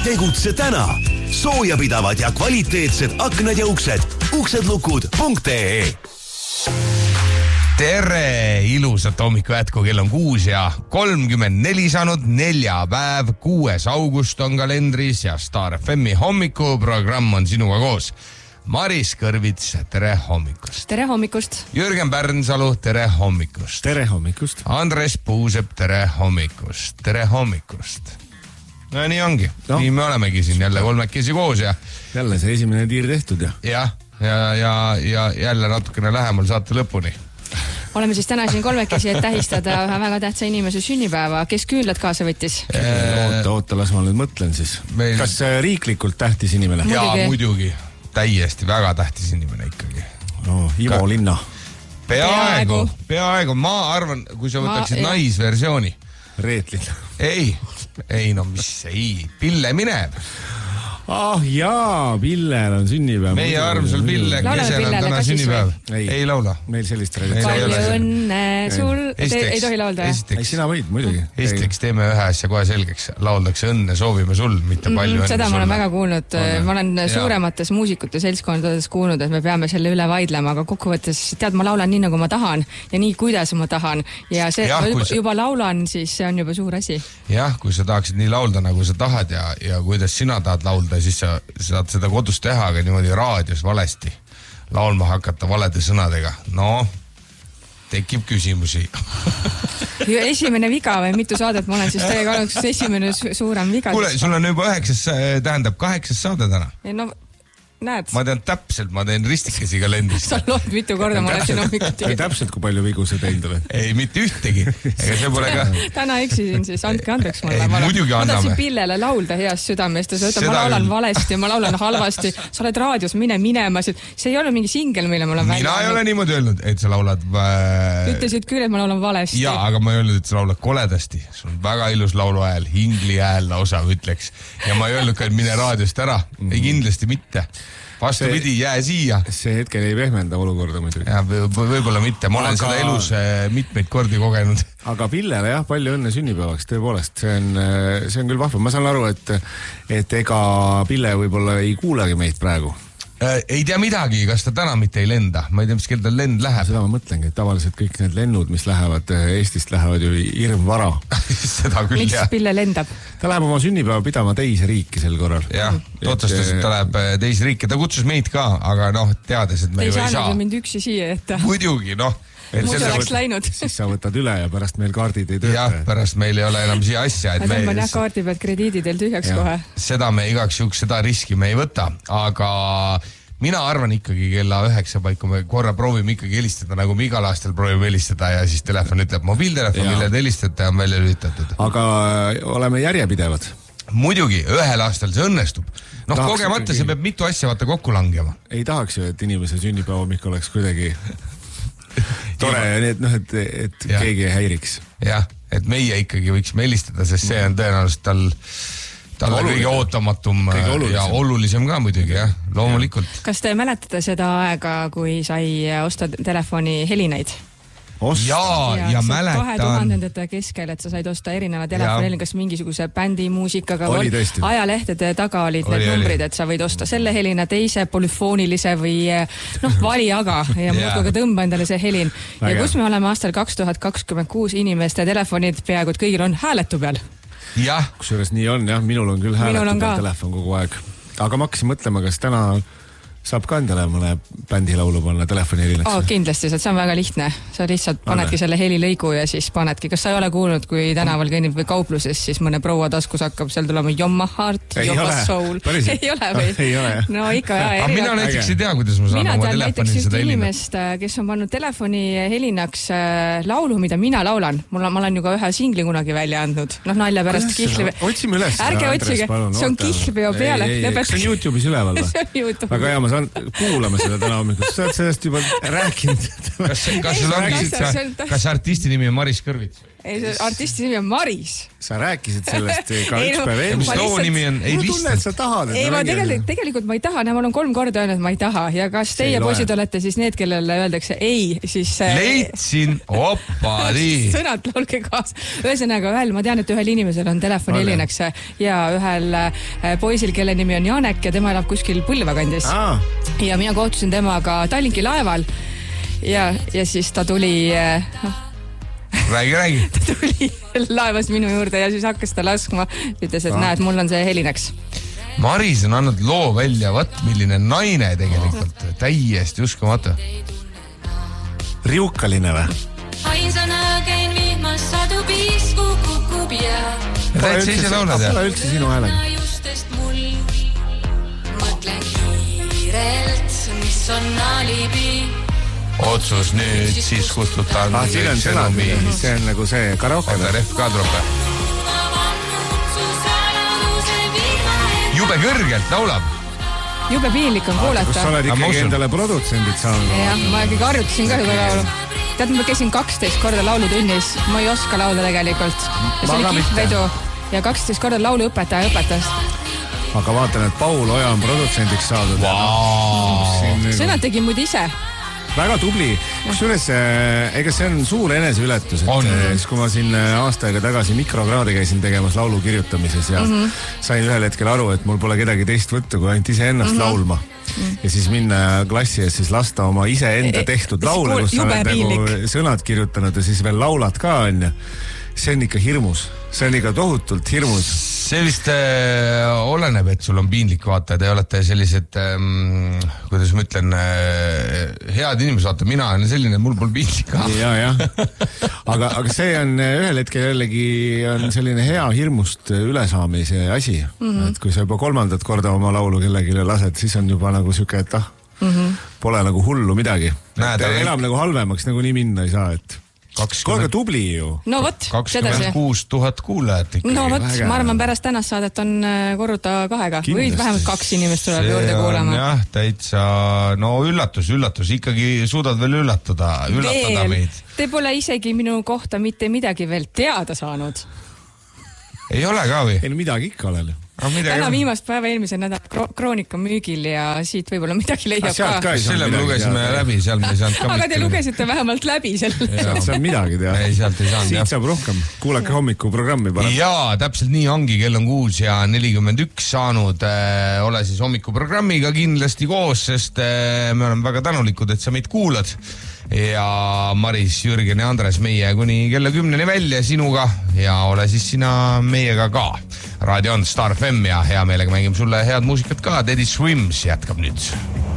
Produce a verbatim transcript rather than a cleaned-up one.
Tegutse täna. Soojapidavad ja kvaliteetsed aknad ja uksed. uksedlukud punkt ee. Tere, ilusat hommiku jätku, kell on kuus ja kolmkümmend neli saanud neljapäev, kuues august on kalendris ja Star F M-i hommikuprogramm on sinuga koos. Maris Kõrvits, tere hommikust. Tere hommikust. Jürgen Pärnsalu, tere hommikust. Tere hommikust. Andres Puusepp, tere hommikust. Tere hommikust. No nii ongi, no. Nii me olemegi siin jälle kolmekesi koos ja... Jälle see esimene tiir tehtud ja... Ja, ja, ja, ja jälle natukene lähemal saate lõpuni. Oleme siis täna siin kolmekesi, et tähistada ühe väga tähtsa inimese sünnipäeva. Kes küünlad kaasa võttis? Oota, oota, las ma nüüd mõtlen siis. Meil... Kas riiklikult tähtis inimene? Jaa, muidugi. Täiesti väga tähtis inimene ikkagi. No, Imo Ka... Linna. Peaaegu, peaaegu. Ma arvan, kui sa võtaksid ma... naisversiooni. Reet Linna. Ei, ei no mis, ei. Pille mineb. Ah jaa, Pillel on sünnipäev. Meie armsal Pille, kesel on täna sünnipäev. Ei, ei laula. Meil sellist palju õnne sul. Ei tohi laulda, jah? Ei, sina võid, muidugi. Esiteks teeme ühe asja kohe selgeks. Lauldakse õnne, soovime sul, mitte palju õnne. Seda ma olen väga kuulnud. Ma olen suuremates muusikute seltskondades kuulnud, et me peame selle üle vaidlema, aga kokkuvõttes tead, ma laulan nii, nagu ma tahan ja nii, kuidas ma tahan. Ja see, ma juba laulan, siis see on juba suur asi. Jah, kui sa tahaksid nii laulda, nagu sa tahad ja, ja kuidas sina tahad laulda, siis sa saad seda kodus teha, aga niimoodi raadios valesti laulma hakata valede sõnadega. No, tekib küsimusi. Esimene viga või mitu saadet ma olen siis teiega olnud, kus esimene suurem viga. Kuule, sul on juba üheksas, tähendab kaheksas saade täna. No, näed. Ma tean täpselt, ma teen ristikesi kalendrist. Sa lood mitu korda, ma olen siin hommikuti. Täpselt, kui palju vigu sa teinud oled? Ei, mitte ühtegi. Ega see pole ka... Täna eksisin siis, andke andeks mulle. Ei, muidugi anname. Ma tahtsin Pillele laulda heast südamest ja sa ütled, ma laulan valesti, ma laulan halvasti. Sa oled raadios, mine minema. See ei ole mingi singel, mille ma olen välja. Mina ei ole niimoodi öelnud, et sa laulad... Ütlesid küll, et ma laulan valesti. Jaa, aga ma ei öelnud, et sa laulad koledasti. Sul on väga ilus laulu hääl, hingli hääl lausa ütleks. Ja ma ei öelnud ka, et mine raadiost ära. Ei kindlasti mitte. Vastu pidi, jää siia. See hetkel ei pehmenda olukorda muidugi. Ja, võib-olla mitte. Ma olen aga... seda elus mitmeid kordi kogenud. Aga Pillele jah, palju õnne sünnipäevaks, tõepoolest. See on, see on küll vahva. Ma saan aru, et, et ega Pille võib-olla ei kuulegi meid praegu. Ei tea midagi, kas ta täna mitte ei lenda. Ma ei tea, mis kell ta lend läheb. Seda ma mõtlengi, et tavaliselt kõik need lennud, mis lähevad Eestist, lähevad ju hirm vara. Seda küll, miks jah. Pille lendab? Ta läheb oma sünnipäeva pidama teise riiki sel korral. Jah, otsustas, et ta läheb teise riiki. Ta kutsus meid ka, aga noh, teades, et me ju ei saa. Ei saanud mind üksi siia, et... Muidugi, noh. Muidu oleks läinud. Siis sa võtad üle ja pärast meil kaardid ei tööta. Jah, pärast meil ei ole enam siia asja. Ma tõmban jah kaardi pealt krediididel tühjaks kohe. Seda me igaks juhuks, seda riski me ei võta, aga mina arvan ikkagi kella üheksa paiku me korra proovime ikkagi helistada, nagu me igal aastal proovime helistada ja siis telefon ütleb mobiiltelefon, mille te helistate on välja lülitatud. Aga oleme järjepidevad. Muidugi, ühel aastal see õnnestub. Noh, tahaks kogemata ikkagi... see peab mitu asja vaata kokku langema. Ei tahaks ju, et inimese sünnipäeva hommik oleks kuidagi... tore, et, noh, et, et ja. Keegi ei häiriks. Jah, et meie ikkagi võiksime helistada, sest see on tõenäoliselt tal, tal on kõige ootamatum kõige ja olulisem ka muidugi, jah, loomulikult. Kas te mäletate seda aega, kui sai osta telefoni helineid? Jaa, ja, ja mäletan. kahe tuhandendate keskel, et sa said osta erineva telefoni, kas mingisuguse bändi muusikaga. Ajalehtede taga olid oli, need numbrid, et sa võid osta selle helina, teise polüfoonilise või noh, vali aga ja muudkoga tõmba endale see helin. Ja kus me oleme aastal kaks tuhat kakskümmend kuus inimeste telefonid peaaegu, et kõigil on hääletu peal. Jah. Kusjuures nii on, jah, minul on küll hääletu peal telefon kogu aeg. Aga ma hakkasin mõtlema, kas täna... saab ka endale mõne bändi laulu panna telefoni helinaks? Oh, kindlasti, see on väga lihtne. Sa lihtsalt panedki selle helilõigu ja siis panedki. Kas sa ei ole kuulnud, kui tänaval kõnnib või kaupluses, siis mõne proua taskus hakkab seal tulema Jomma Heart, Jomma Soul. Ei ole või? Ei ole. No ikka, jah. Aga mina näiteks ei tea, kuidas ma saan oma telefoni seda helina. Inimest, kes on pannud telefoni helinaks laulu, mida mina laulan. Ma olen ju ka ühe singli kunagi välja andnud. Noh, nalja pärast kihli... Otsime üles. Ärge otsige. See on kihlpeo peale. See on YouTube'is üleval. Väga hea, ma saan kuulama seda täna hommikul. Sa oled sellest juba rääkinud. Kas, kas sul ongi, kas artisti nimi on Maris Kõrvits? ei, see artisti nimi on Maris. Sa rääkisid sellest ka ei, üks päev enne. Mis loo nimi on? Ei lihtsalt. Ei, ma tegelikult, tegelikult ma ei taha, ma olen kolm korda öelnud, ma ei taha. Ja kas teie poisid olete siis need, kellele öeldakse ei, siis... Leidsin, oppa, nii. Sõnad laulge kaas. Ühesõnaga, ühel, ma tean, et ühel inimesel on telefon helinaks ja ühel poisil, kelle nimi on Janek ja tema elab kuskil Põlvakandis. Aa. Ja mina kohtusin temaga Tallinki laeval ja, ja siis ta tuli... No, räägi, räägi. Ta tuli laevas minu juurde ja siis hakkas ta laskma. Ütles, et ah. näed, mul on see helinaks. Maris on andnud loo välja, võt, milline naine tegelikult. Ah. Täiesti uskumatu. Riukaline või? Ainsana käin vihmas sadu piisku kukub ja... Täitsa ise laulad, jah? Pole üldse sinu häälega. Justest mul mõtlen kiirelt, mis on alibi. Otsus nüüd, siis kustutan ah, kõik sõnumi. See on nagu see karaoke. Oota, ref ka tuleb. Jube kõrgelt laulab. Jube piinlik on kuulata. Kus sa oled ikkagi endale produtsendid saanud? Jah, ma ikkagi harjutasin ka juba laulu. Tead, ma käisin kaksteist korda laulutunnis. Ma ei oska laulda tegelikult. Ja see oli kihvedu. Ja kaksteist korda lauluõpetaja õpetas. Aga vaatan, et Paul Oja on produtsendiks saadud. Wow. Sõnad tegin muid ise. Väga tubli. Kusjuures, ega see on suur eneseületus, et siis kui ma siin aasta aega tagasi mikrokraadi käisin tegemas laulu kirjutamises ja mm -hmm. sain ühel hetkel aru, et mul pole kedagi teist võtta, kui ainult ise ennast mm -hmm. laulma. Mm -hmm. Ja siis minna klassi ees siis lasta oma ise enda tehtud laule, kus sa oled nagu sõnad kirjutanud ja siis veel laulad ka, on ja see on ikka hirmus. See on ikka tohutult hirmus. See vist äh, oleneb, et sul on piinlik vaata, te olete sellised, ähm, kuidas ma ütlen, äh, head inimesed, vaata, mina olen selline, mul pole piinlik ka. Ja, ja. Aga, aga see on ühel hetkel jällegi on selline hea hirmust ülesaamise asi. Mm -hmm. Et kui sa juba kolmandat korda oma laulu kellegile lased, siis on juba nagu siuke, et ah, mm -hmm. pole nagu hullu midagi. Näed, enam nagu halvemaks nagu nii minna ei saa, et kakskümmend tubli ju. No võt, kakskümmend kuus tuhat kuulajat ikka. No võt, ma arvan, pärast tänast saadet on korruta kahega. Või vähemalt kaks inimest tuleb juurde kuulama. See on jah, täitsa, no üllatus, üllatus. Ikkagi suudad veel üllatada, üllatada veel. Meid. Te pole isegi minu kohta mitte midagi veel teada saanud. Ei ole ka või? Ei, midagi ikka olen. Täna viimast päeva eelmise nädal kroonika müügil ja siit võib-olla midagi leiab ka. ka. Selle me lugesime teada. Läbi, seal me ei saanud ka. Aga te lugesite vähemalt läbi selle. Sealt saab midagi teha. Ei, sealt ei saanud. Siit saab rohkem. Kuulake hommiku programmi parem. Jaa, täpselt nii ongi, kell on kuus ja nelikümmend üks saanud. Äh, ole siis hommikuprogrammiga kindlasti koos, sest äh, me oleme väga tänulikud, et sa meid kuulad. Ja Maris, Jürgen ja Andres meie kuni kella kümneni välja sinuga ja ole siis sina meiega ka. Raadio on Star F M ja hea meelega mängime sulle head muusikat ka. Teddy Swims jätkab nüüd.